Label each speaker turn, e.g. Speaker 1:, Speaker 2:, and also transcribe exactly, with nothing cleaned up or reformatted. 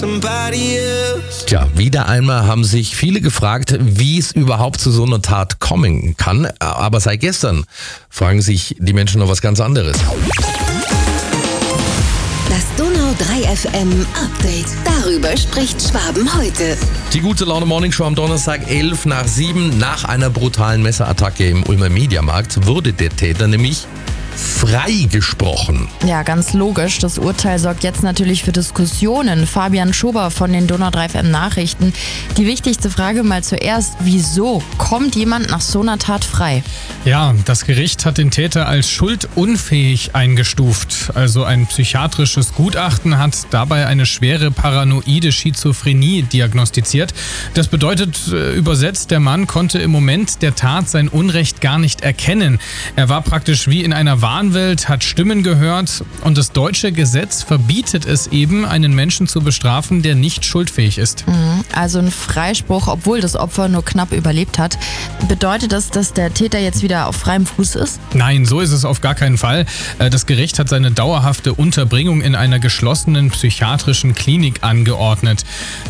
Speaker 1: somebody else.
Speaker 2: Tja, wieder einmal haben sich viele gefragt, wie es überhaupt zu so einer Tat kommen kann. Aber seit gestern fragen sich die Menschen noch was ganz anderes.
Speaker 3: Das Donau drei F M Update. Darüber spricht Schwaben heute.
Speaker 2: Die gute Laune Morning Show am Donnerstag elf nach sieben. Nach einer brutalen Messerattacke im Ulmer Mediamarkt wurde der Täter nämlich freigesprochen.
Speaker 4: Ja, ganz logisch. Das Urteil sorgt jetzt natürlich für Diskussionen. Fabian Schober von den Donau drei F M Nachrichten. Die wichtigste Frage mal zuerst: Wieso kommt jemand nach so einer Tat frei?
Speaker 5: Ja, das Gericht hat den Täter als schuldunfähig eingestuft. Also ein psychiatrisches Gutachten hat dabei eine schwere paranoide Schizophrenie diagnostiziert. Das bedeutet äh, übersetzt, der Mann konnte im Moment der Tat sein Unrecht gar nicht erkennen. Er war praktisch wie in einer Wahnwelt, hat Stimmen gehört und das deutsche Gesetz verbietet es eben, einen Menschen zu bestrafen, der nicht schuldfähig ist.
Speaker 4: Also ein Freispruch, obwohl das Opfer nur knapp überlebt hat. Bedeutet das, dass der Täter jetzt wieder auf freiem Fuß ist?
Speaker 5: Nein, so ist es auf gar keinen Fall. Das Gericht hat seine dauerhafte Unterbringung in einer geschlossenen psychiatrischen Klinik angeordnet.